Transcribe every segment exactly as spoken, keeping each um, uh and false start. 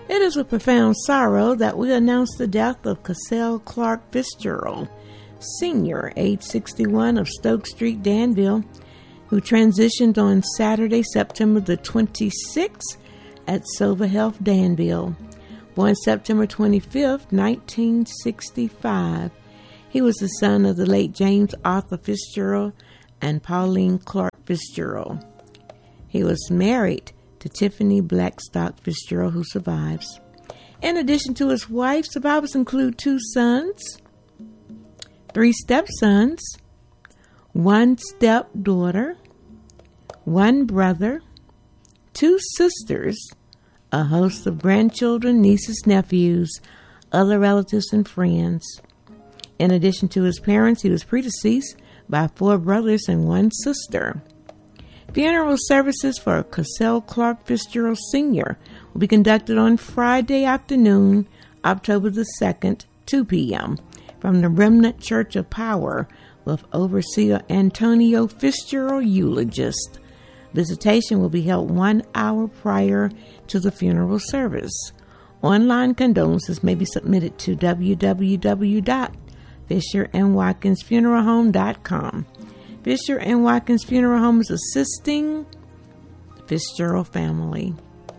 It is with profound sorrow that we announce the death of Cassell Clark Fitzgerald, Senior, age sixty-one, of Stoke Street, Danville, who transitioned on Saturday, September the twenty-sixth at Silver Health, Danville. Born September twenty-fifth, nineteen sixty-five. He was the son of the late James Arthur Fitzgerald and Pauline Clark Fitzgerald. He was married to Tiffany Blackstock Fitzgerald, who survives. In addition to his wife, survivors include two sons, three stepsons, one stepdaughter, one brother, two sisters, a host of grandchildren, nieces, nephews, other relatives, and friends. In addition to his parents, he was predeceased by four brothers and one sister. Funeral services for Cassell Clark Fitzgerald Senior will be conducted on Friday afternoon, October the second, two p.m., from the Remnant Church of Power, with Overseer Antonio Fitzgerald eulogist. Visitation will be held one hour prior to the funeral service. Online condolences may be submitted to w w w dot fisher and watkins funeral home dot com. Fisher and Watkins Funeral Home is assisting the Fitzgerald family.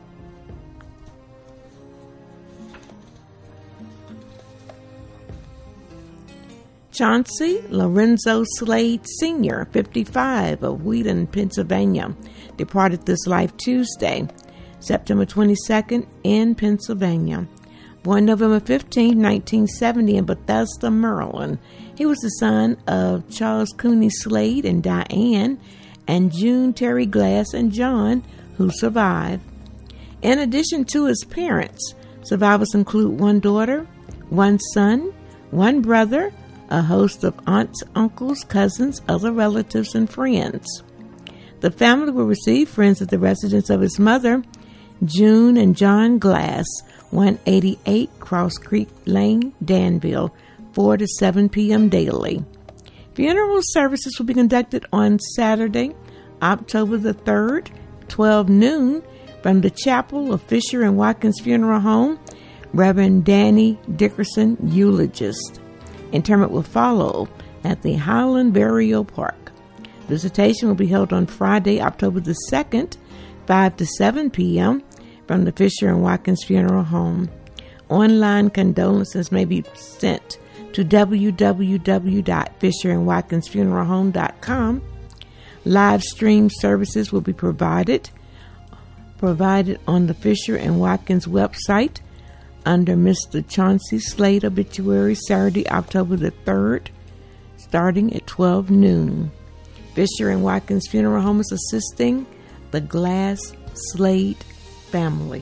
Chauncey Lorenzo Slade Senior, fifty-five, of Wheaton, Pennsylvania, departed this life Tuesday, September twenty-second, in Pennsylvania. Born November fifteenth, nineteen seventy, in Bethesda, Maryland. He was the son of Charles Cooney Slade and Diane, and June Terry Glass and John, who survived. In addition to his parents, survivors include one daughter, one son, one brother, a host of aunts, uncles, cousins, other relatives, and friends. The family will receive friends at the residence of his mother, June and John Glass, one eighty-eight Cross Creek Lane, Danville, four to seven p.m. daily. Funeral services will be conducted on Saturday, October the third, twelve noon, from the chapel of Fisher and Watkins Funeral Home, Reverend Danny Dickerson, eulogist. Interment will follow at the Highland Burial Park. Visitation will be held on Friday, October the second, five to seven p.m., from the Fisher and Watkins Funeral Home. Online condolences may be sent to w w w dot fisher and watkins funeral home dot com. Live stream services will be provided provided on the Fisher and Watkins website under Mister Chauncey Slade obituary, Saturday, October the third, starting at twelve noon. Fisher and Watkins Funeral Home is assisting the Glass Slade family.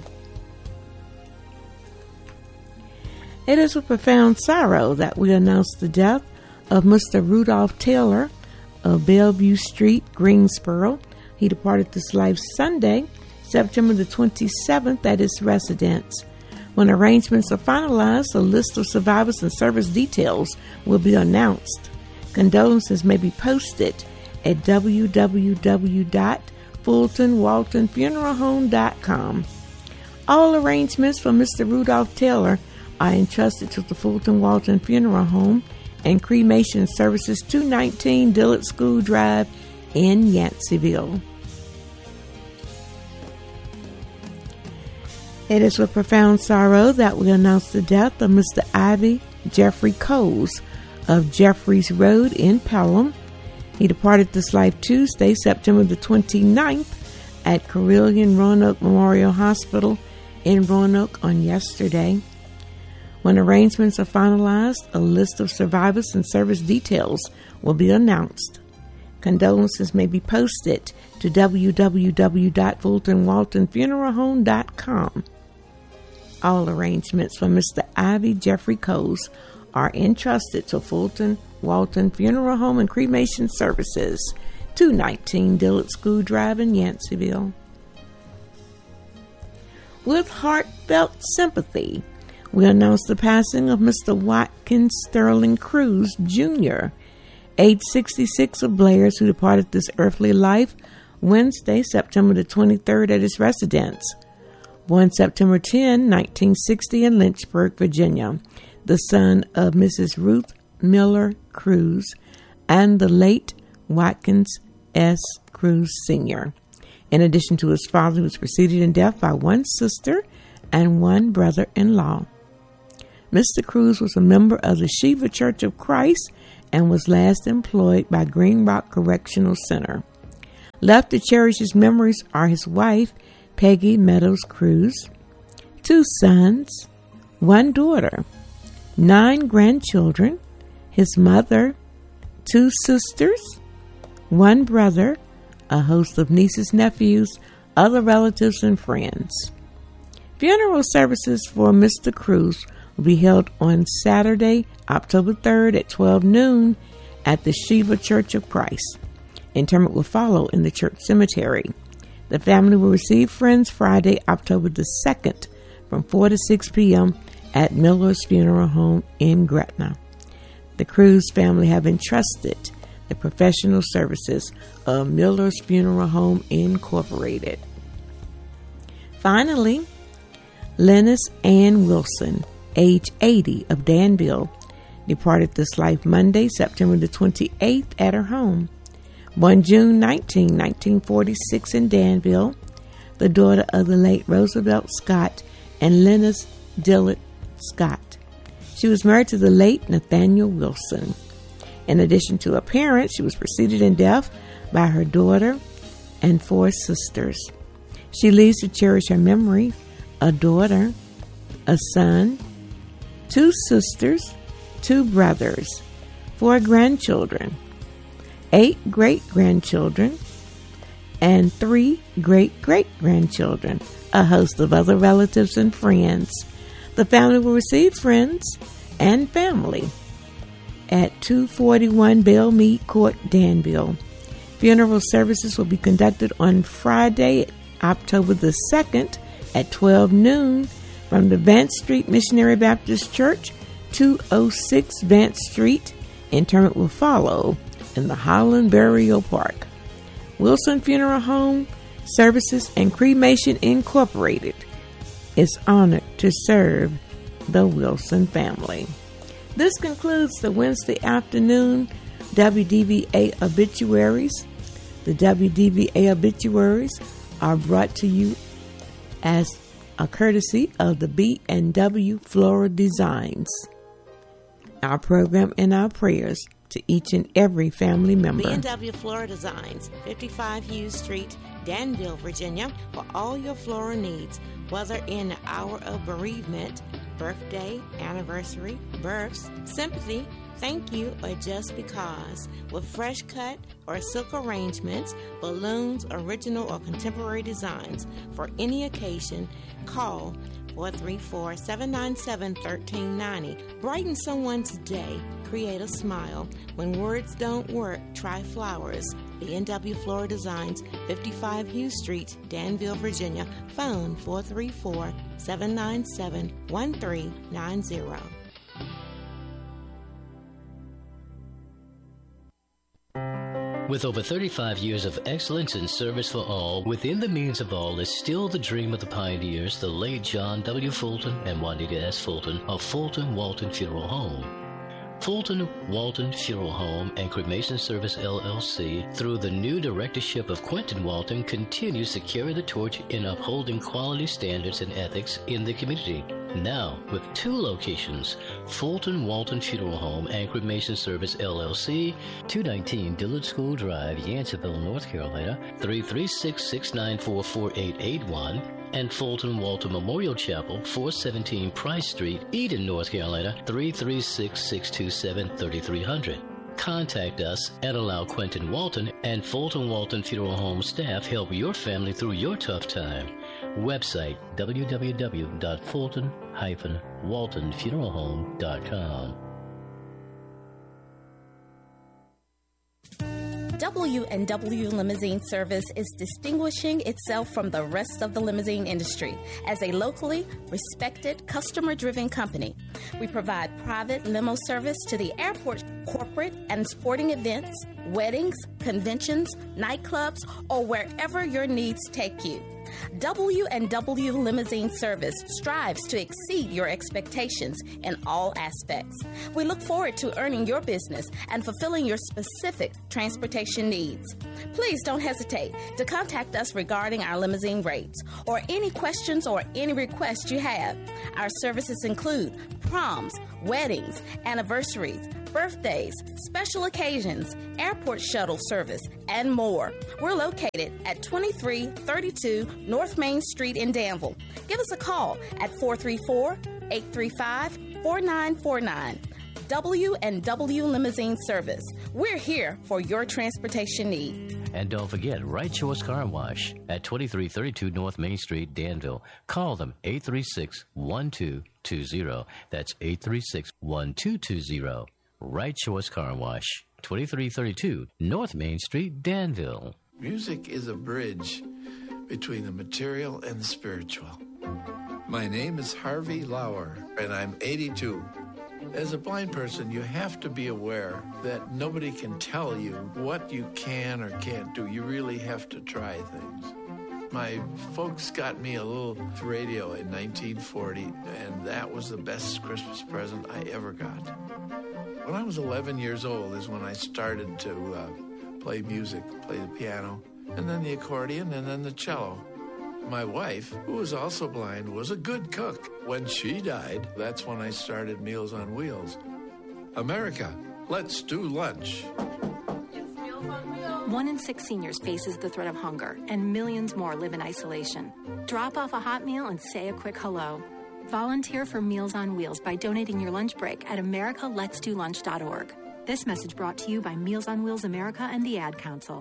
It is with profound sorrow that we announce the death of Mister Rudolph Taylor of Bellevue Street, Greensboro. He departed this life Sunday, September the twenty-seventh, at his residence. When arrangements are finalized, a list of survivors and service details will be announced. Condolences may be posted at w w w dot fulton walton funeral home dot com. All arrangements for Mister Rudolph Taylor are entrusted to the Fulton Walton Funeral Home and Cremation Services, two nineteen Dillard School Drive in Yanceyville. It is with profound sorrow that we announce the death of Mister Ivy Jeffrey Coles of Jeffries Road in Pelham. He departed this life Tuesday, September the twenty-ninth, at Carilion Roanoke Memorial Hospital in Roanoke on yesterday. When arrangements are finalized, a list of survivors and service details will be announced. Condolences may be posted to w w w dot fulton walton funeral home dot com. All arrangements for Mister Ivy Jeffrey Coles are entrusted to Fulton Walton Funeral Home and Cremation Services, two nineteen Dillard School Drive in Yanceyville. With heartfelt sympathy, we announce the passing of Mister Watkins Sterling Cruz, Junior, age sixty-six, of Blairs, who departed this earthly life Wednesday, September the twenty-third, at his residence. Born September tenth, nineteen sixty in Lynchburg, Virginia, the son of Missus Ruth Miller Cruz and the late Watkins S. Cruz Senior In addition to his father, he was preceded in death by one sister and one brother-in-law. Mister Cruz was a member of the Shiva Church of Christ and was last employed by Green Rock Correctional Center. Left to cherish his memories are his wife, Peggy Meadows Cruz, two sons, one daughter, nine grandchildren, his mother, two sisters, one brother, a host of nieces, nephews, other relatives, and friends. Funeral services for Mister Cruz will be held on Saturday, October third at twelve noon at the Shiva Church of Christ. Interment will follow in the church cemetery. The family will receive friends Friday, October the second from four to six p.m. at Miller's Funeral Home in Gretna. The Cruz family have entrusted the professional services of Miller's Funeral Home Incorporated. Finally, Lennis Ann Wilson, age eighty, of Danville, departed this life Monday, September the twenty-eighth at her home. Born June nineteenth, nineteen forty-six in Danville, the daughter of the late Roosevelt Scott and Lennis Dillard Scott. She was married to the late Nathaniel Wilson. In addition to her parents, she was preceded in death by her daughter and four sisters. She leaves to cherish her memory a daughter, a son, two sisters, two brothers, four grandchildren, eight great-grandchildren, and three great-great-grandchildren, a host of other relatives and friends. The family will receive friends and family at two forty-one Bellmead Court, Danville. Funeral services will be conducted on Friday, October the second at twelve noon from the Vance Street Missionary Baptist Church, two oh six Vance Street. Interment will follow in the Holland Burial Park. Wilson Funeral Home Services and Cremation Incorporated is honored to serve the Wilson family. This concludes the Wednesday afternoon W D V A obituaries. The W D V A obituaries are brought to you as a courtesy of the B and W Floral Designs. Our program and our prayers to each and every family member. B and W Floral Designs, fifty-five Hughes Street, Danville, Virginia, for all your floral needs, whether in the hour of bereavement, birthday, anniversary, births, sympathy, thank you, or just because. With fresh cut or silk arrangements, balloons, original or contemporary designs for any occasion, call four three four, seven nine seven, one three nine zero. Brighten someone's day. Create a smile. When words don't work, try flowers. B and W Floral Designs, fifty-five Hughes Street, Danville, Virginia. Phone four three four, seven nine seven, one three nine zero. With over thirty-five years of excellence in service for all, within the means of all is still the dream of the pioneers, the late John W. Fulton and Juanita S. Fulton of Fulton Walton Funeral Home. Fulton Walton Funeral Home and Cremation Service, L L C, through the new directorship of Quentin Walton, continues to carry the torch in upholding quality standards and ethics in the community. Now, with two locations, Fulton Walton Funeral Home and Cremation Service, L L C, two nineteen Dillard School Drive, Yanceyville, North Carolina, three three six, six nine four, four eight eight one, and Fulton Walton Memorial Chapel, four seventeen Price Street, Eden, North Carolina, three three six, six two seven, three three zero zero. Contact us and allow Quentin Walton and Fulton Walton Funeral Home staff help your family through your tough time. Website w w w dot fulton dash walton funeral home dot com. W and W Limousine Service is distinguishing itself from the rest of the limousine industry as a locally respected, customer-driven company. We provide private limo service to the airport, corporate and sporting events, weddings, conventions, nightclubs, or wherever your needs take you. W and W Limousine Service strives to exceed your expectations in all aspects. We look forward to earning your business and fulfilling your specific transportation needs. Please don't hesitate to contact us regarding our limousine rates or any questions or any requests you have. Our services include proms, weddings, anniversaries, birthdays, special occasions, airport shuttle service, and more. We're located at twenty-three thirty-two North Main Street in Danville. Give us a call at four three four, eight three five, four nine four nine. W and W Limousine Service. We're here for your transportation need. And don't forget, Right Choice Car Wash at twenty-three thirty-two North Main Street, Danville. Call them eight three six, one two two zero. That's eight three six, one two two zero. Right Choice Car Wash, twenty-three thirty-two North Main Street, Danville. Music is a bridge between the material and the spiritual. My name is Harvey Lauer, and I'm eighty-two. As a blind person, you have to be aware that nobody can tell you what you can or can't do. You really have to try things. My folks got me a little radio in nineteen forty, and that was the best Christmas present I ever got. When I was eleven years old is when I started to uh, play music, play the piano, and then the accordion, and then the cello. My wife, who was also blind, was a good cook. When she died, that's when I started Meals on Wheels. America, let's do lunch. One in six seniors faces the threat of hunger, and millions more live in isolation. Drop off a hot meal and say a quick hello. Volunteer for Meals on Wheels by donating your lunch break at america lets do lunch dot org. This message brought to you by Meals on Wheels America and the Ad Council.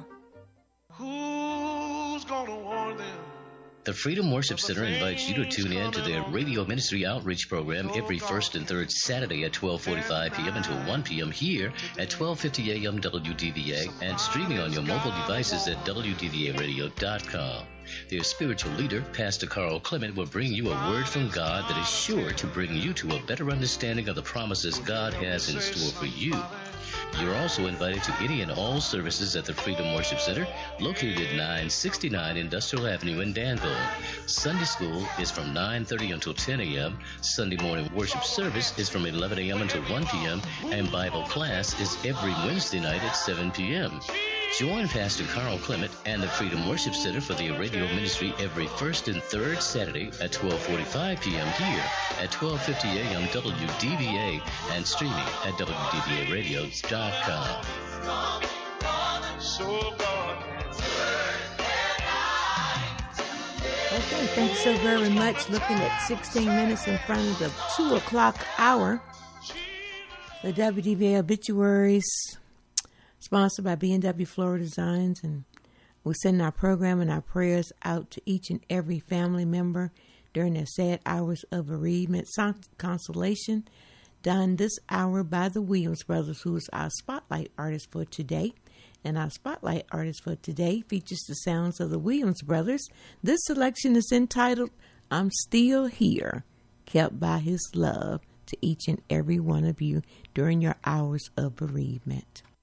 Who's gonna warn them? The Freedom Worship Center invites you to tune in to their radio ministry outreach program every first and third Saturday at twelve forty-five p.m. until one p.m. here at twelve fifty a.m. W D V A and streaming on your mobile devices at w d v a radio dot com. Their spiritual leader, Pastor Carl Clement, will bring you a word from God that is sure to bring you to a better understanding of the promises God has in store for you. You're also invited to any and all services at the Freedom Worship Center, located at nine sixty-nine Industrial Avenue in Danville. Sunday school is from nine thirty until ten a.m., Sunday morning worship service is from eleven a.m. until one p.m., and Bible class is every Wednesday night at seven p.m. Join Pastor Carl Clement and the Freedom Worship Center for their radio ministry every first and third Saturday at twelve forty-five p.m. here at twelve fifty a.m. W D V A and streaming at w d v a radio dot com. Okay, thank you so very much. Looking at sixteen minutes in front of the two o'clock hour. The W D V A obituaries, sponsored by B and W Floral Designs, and we send our program and our prayers out to each and every family member during their sad hours of bereavement. Consolation done this hour by the Williams Brothers, who is our spotlight artist for today. And our spotlight artist for today features the sounds of the Williams Brothers. This selection is entitled, I'm Still Here, kept by His love, to each and every one of you during your hours of bereavement.